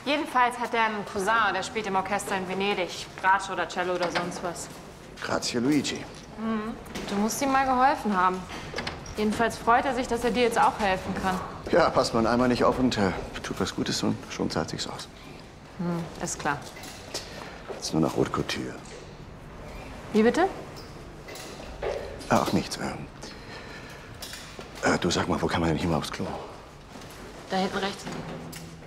Jedenfalls hat er einen Cousin, der spielt im Orchester in Venedig. Bratsche oder Cello oder sonst was. Grazie, Luigi. Du musst ihm mal geholfen haben. Jedenfalls freut er sich, dass er dir jetzt auch helfen kann. Ja, passt man einmal nicht auf und tut was Gutes und schon zahlt sich's aus. Ist klar. Jetzt nur noch Haute Couture. Wie bitte? Ach, nichts. Du sag mal, wo kann man denn hier mal aufs Klo? Da hinten rechts.